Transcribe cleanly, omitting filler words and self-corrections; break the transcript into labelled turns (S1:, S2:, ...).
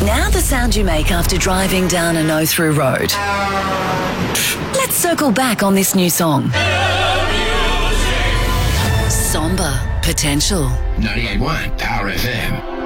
S1: Now the sound you make after driving down a no-through road. Let's circle back on this new song. Somber Potential.
S2: 98.1 Power FM.